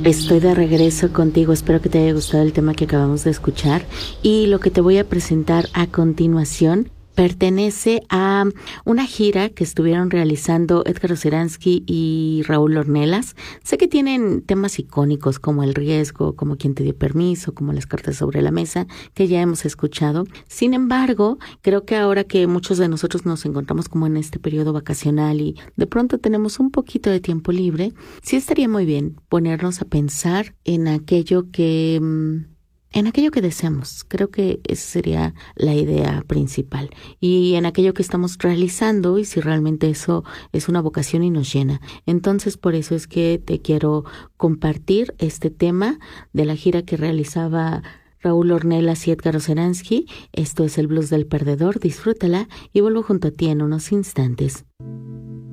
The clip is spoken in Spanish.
Estoy de regreso contigo, espero que te haya gustado el tema que acabamos de escuchar y lo que te voy a presentar a continuación pertenece a una gira que estuvieron realizando Edgar Oceransky y Raúl Ornelas. Sé que tienen temas icónicos como El riesgo, como Quién te dio permiso, como Las cartas sobre la mesa, que ya hemos escuchado. Sin embargo, creo que ahora que muchos de nosotros nos encontramos como en este periodo vacacional y de pronto tenemos un poquito de tiempo libre, sí estaría muy bien ponernos a pensar en aquello que deseamos. Creo que esa sería la idea principal. Y en aquello que estamos realizando y si realmente eso es una vocación y nos llena. Entonces, por eso es que te quiero compartir este tema de la gira que realizaba Raúl Ornelas y Edgar Oceransky. Esto es el Blues del Perdedor. Disfrútala y vuelvo junto a ti en unos instantes.